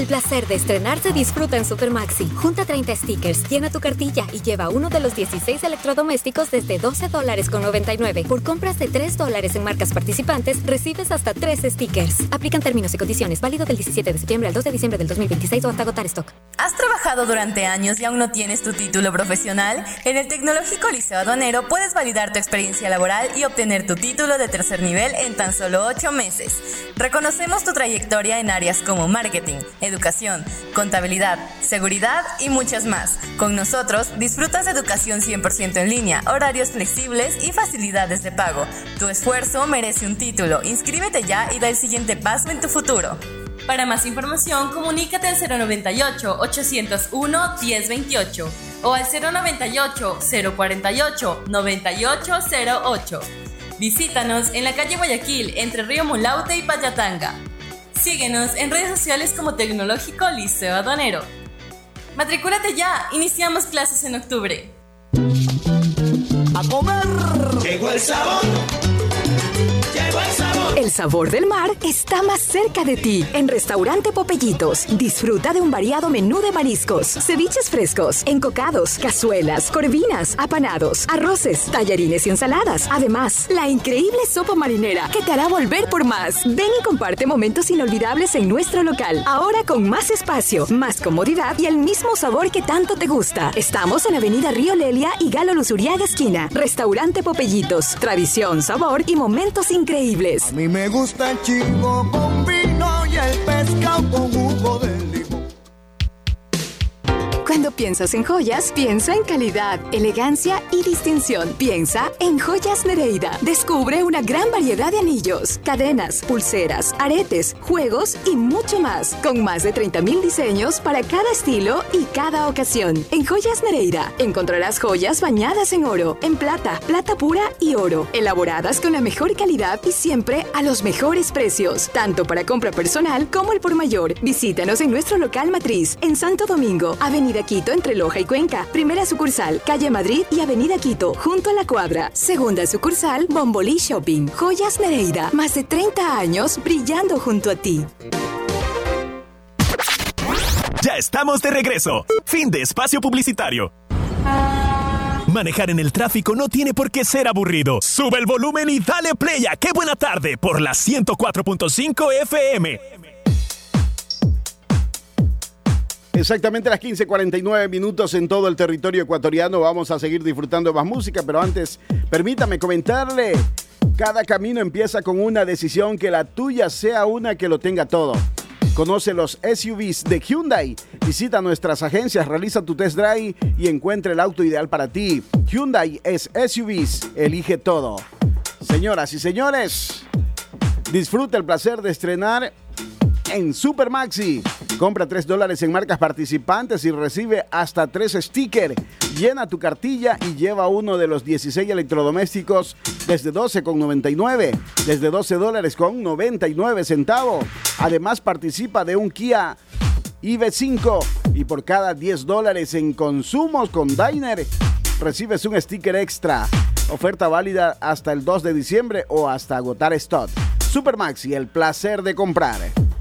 El placer de estrenar se disfruta en Supermaxi. Junta 30 stickers, llena tu cartilla y lleva uno de los 16 electrodomésticos desde $12.99. Por compras de $3 en marcas participantes, recibes hasta 3 stickers. Aplican términos y condiciones. Válido del 17 de septiembre al 2 de diciembre del 2026 o hasta agotar stock. ¿Has trabajado durante años y aún no tienes tu título profesional? En el Tecnológico Liceo Aduanero puedes validar tu experiencia laboral y obtener tu título de tercer nivel en tan solo 8 meses. Reconocemos tu trayectoria en áreas como marketing, educación, contabilidad, seguridad y muchas más. Con nosotros disfrutas de educación 100% en línea, horarios flexibles y facilidades de pago. Tu esfuerzo merece un título. Inscríbete ya y da el siguiente paso en tu futuro. Para más información, comunícate al 098-801-1028 o al 098-048-9808. Visítanos en la calle Guayaquil, entre Río Mulaute y Payatanga. Síguenos en redes sociales como Tecnológico Liceo Aduanero. ¡Matricúlate ya! Iniciamos clases en octubre. ¡A comer! ¡Llegó el sabor! ¡Llegó el sabor! El sabor del mar está más cerca de ti. En Restaurante Popellitos, disfruta de un variado menú de mariscos, ceviches frescos, encocados, cazuelas, corvinas, apanados, arroces, tallarines y ensaladas. Además, la increíble sopa marinera que te hará volver por más. Ven y comparte momentos inolvidables en nuestro local. Ahora con más espacio, más comodidad y el mismo sabor que tanto te gusta. Estamos en Avenida Río Lelia y Galo Luzuriaga esquina. Restaurante Popellitos, tradición, sabor y momentos increíbles. A mí me gusta el chivo con vino y el pescado con jugo de limón. Cuando piensas en joyas, piensa en calidad, elegancia y distinción. Piensa en Joyas Nereida. Descubre una gran variedad de anillos, cadenas, pulseras, aretes, juegos y mucho más. Con más de 30,000 diseños para cada estilo y cada ocasión. En Joyas Nereida encontrarás joyas bañadas en oro, en plata, plata pura y oro. Elaboradas con la mejor calidad y siempre a los mejores precios. Tanto para compra personal como el por mayor. Visítanos en nuestro local matriz, en Santo Domingo, Avenida Quito entre Loja y Cuenca. Primera sucursal, Calle Madrid y Avenida Quito, junto a la Cuadra. Segunda sucursal, Bombolí Shopping. Joyas Nereida, más de 30 años brillando junto a ti. Ya estamos de regreso. Fin de espacio publicitario. Manejar en el tráfico no tiene por qué ser aburrido. Sube el volumen y dale play a Qué Buena Tarde por la 104.5 FM. Exactamente las 15:49 minutos en todo el territorio ecuatoriano. Vamos a seguir disfrutando de más música, pero antes, permítame comentarle. Cada camino empieza con una decisión, que la tuya sea una que lo tenga todo. Conoce los SUVs de Hyundai. Visita nuestras agencias, realiza tu test drive y encuentra el auto ideal para ti. Hyundai es SUVs, elige todo. Señoras y señores, disfruta el placer de estrenar en Supermaxi. Compra $3 en marcas participantes y recibe hasta 3 stickers. Llena tu cartilla y lleva uno de los 16 electrodomésticos desde $12.99, desde $12.99. Además, participa de un Kia EV5 y por cada $10 en consumos con Diner recibes un sticker extra. Oferta válida hasta el 2 de diciembre o hasta agotar stock. Supermaxi, el placer de comprar.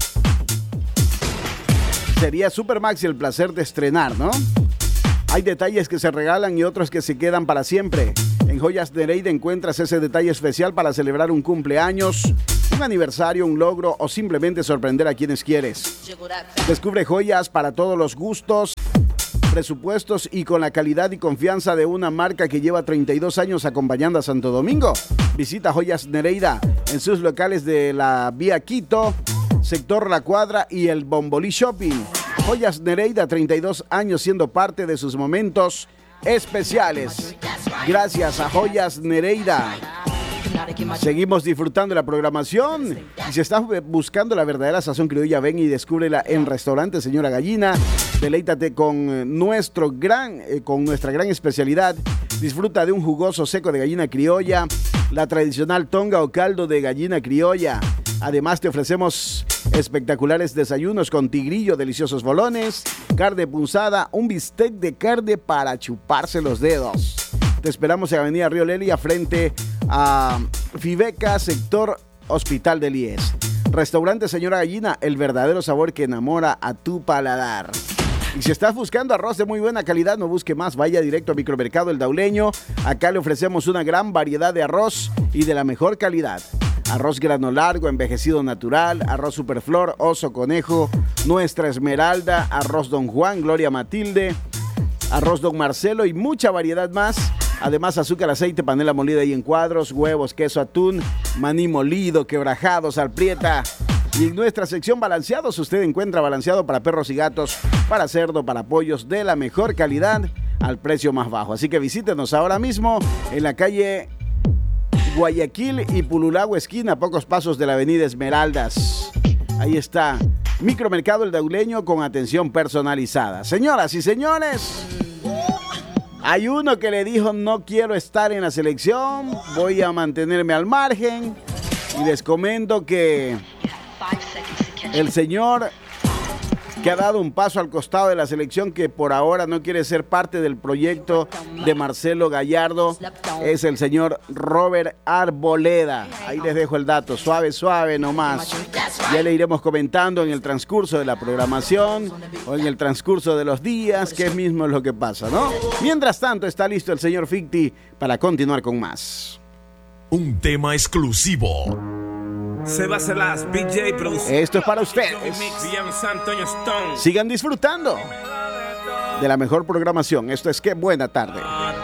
Sería Supermaxi el placer de estrenar, ¿no? Hay detalles que se regalan y otros que se quedan para siempre. En Joyas Nereida encuentras ese detalle especial para celebrar un cumpleaños, un aniversario, un logro o simplemente sorprender a quienes quieres. Descubre joyas para todos los gustos, presupuestos y con la calidad y confianza de una marca que lleva 32 años acompañando a Santo Domingo. Visita Joyas Nereida en sus locales de la Vía Quito, Sector La Cuadra y el Bombolí Shopping. Joyas Nereida, 32 años siendo parte de sus momentos especiales. Gracias a Joyas Nereida. Seguimos disfrutando la programación. Y si estás buscando la verdadera sazón criolla, ven y descúbrela en Restaurante Señora Gallina. Deleítate con nuestra gran especialidad. Disfruta de un jugoso seco de gallina criolla, la tradicional tonga o caldo de gallina criolla. Además, te ofrecemos espectaculares desayunos con tigrillo, deliciosos bolones, carne punzada, un bistec de carne para chuparse los dedos. Te esperamos en Avenida Río Lelia, frente a Fibeca, sector Hospital del IES. Restaurante Señora Gallina, el verdadero sabor que enamora a tu paladar. Y si estás buscando arroz de muy buena calidad, no busque más, vaya directo a Micromercado El Dauleño. Acá le ofrecemos una gran variedad de arroz y de la mejor calidad. Arroz grano largo, envejecido natural, arroz superflor, oso conejo, nuestra esmeralda, arroz Don Juan, Gloria Matilde, arroz Don Marcelo y mucha variedad más. Además, azúcar, aceite, panela molida y en cuadros, huevos, queso, atún, maní molido, quebrajado, salprieta. Y en nuestra sección balanceados, usted encuentra balanceado para perros y gatos, para cerdo, para pollos, de la mejor calidad, al precio más bajo. Así que visítenos ahora mismo en la calle Guayaquil y Pululagua esquina, a pocos pasos de la avenida Esmeraldas. Ahí está, Micromercado El Dauleño con atención personalizada. Señoras y señores, hay uno que le dijo: no quiero estar en la selección, voy a mantenerme al margen. Y les comento que el señor que ha dado un paso al costado de la selección, que por ahora no quiere ser parte del proyecto de Marcelo Gallardo, es el señor Robert Arboleda. Ahí les dejo el dato, suave, suave nomás. Ya le iremos comentando en el transcurso de la programación o en el transcurso de los días qué mismo es lo que pasa, ¿no? Mientras tanto, está listo el señor Ficti para continuar con más. Un tema exclusivo. Sebas Salas, BJ Production. Esto es para ustedes. Sigan disfrutando de la mejor programación. Esto es Qué Buena Tarde.